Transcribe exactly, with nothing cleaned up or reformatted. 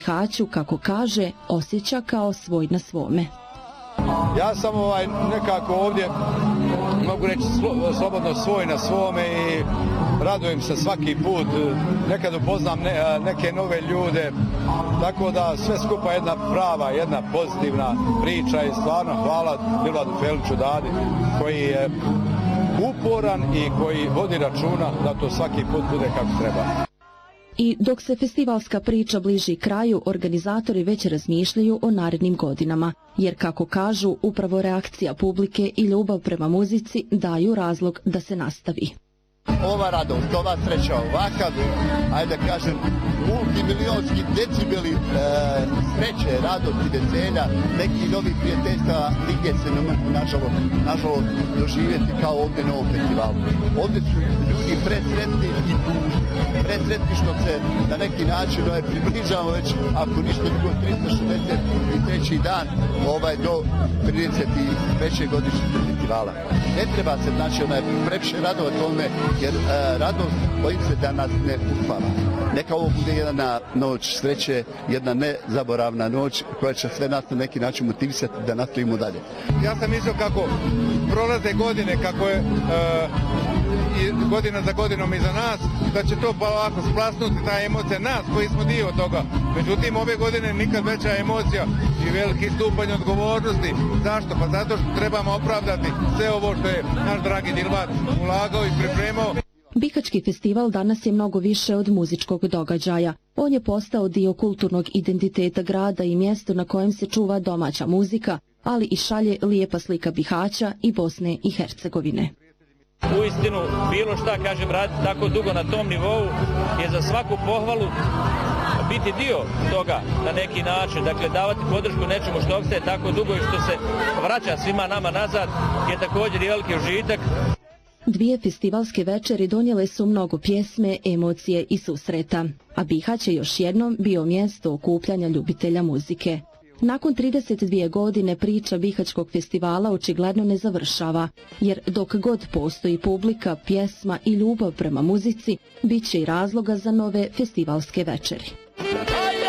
Bihaću, kako kaže, osjeća kao svoj na svome. Ja sam ovaj nekako ovdje, mogu reći, slobodno svoj na svome i radujem se svaki put. Nekad upoznam ne, neke nove ljude, tako da sve skupa jedna prava, jedna pozitivna priča i stvarno hvala Miloradu Feliću Dadi koji je uporan i koji vodi računa da to svaki put bude kako treba. I dok se festivalska priča bliži kraju, organizatori već razmišljaju o narednim godinama, jer kako kažu, upravo reakcija publike i ljubav prema muzici daju razlog da se nastavi. Ova radost, ova sreća, ovakav, ajde da kažem, multimilionski decibeli e, sreće, radosti, veselja, neki novi prijateljstva nigdje se ne mogu nažalost, nažalost doživjeti kao ovdje na ovom festivalu. Ovdje su ljudi presretni i tužni. Presretni što se na neki način ovaj, približamo već, ako ništa drugo, tristo šezdeset treći dan ovaj, do trideset treće godišnjice festivala. Ne treba se znači onaj previše radovati ovome, jer e, radost bojim se da nas ne uspava. Neka ovo bude jedna noć sreće, jedna nezaboravna noć koja će sve nas na neki način motivisati da nastavimo dalje. Ja sam mislio kako prolaze godine, kako je e, godina za godinom iza nas, da će to polako splasnuti ta emocija nas koji smo dio toga. Međutim, ove godine nikad veća emocija i veliki stupanj odgovornosti. Zašto? Pa zato što trebamo opravdati sve ovo što je naš dragi Dilbat ulagao i pripremao. Bihaćki festival danas je mnogo više od muzičkog događaja. On je postao dio kulturnog identiteta grada i mjesto na kojem se čuva domaća muzika, ali i šalje lijepa slika Bihaća i Bosne i Hercegovine. Uistinu, bilo šta, kažem, raditi tako dugo na tom nivou je za svaku pohvalu, biti dio toga na neki način, dakle davati podršku nečemu što opstaje tako dugo i što se vraća svima nama nazad je također i veliki užitak. Dvije festivalske večeri donijele su mnogo pjesme, emocije i susreta, a Bihać je još jednom bio mjesto okupljanja ljubitelja muzike. Nakon trideset dvije godine priča Bihaćkog festivala očigledno ne završava, jer dok god postoji publika, pjesma i ljubav prema muzici, bit će i razloga za nove festivalske večeri.